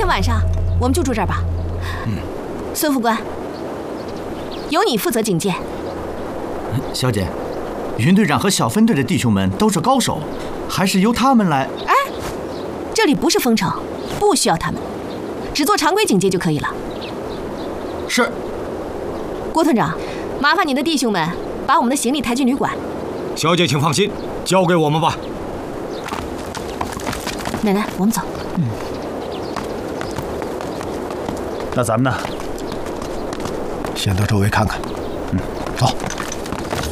晚上我们就住这儿吧。孙副官，由你负责警戒。 小姐，云队长和小分队的弟兄们都是高手，还是由他们来。 哎，这里不是封城，不需要他们，只做常规警戒就可以了。 是。 郭团长，麻烦你的弟兄们把我们的行李抬去旅馆。 小姐，请放心，交给我们吧。 奶奶，我们走。 那咱们呢？先到周围看看。走。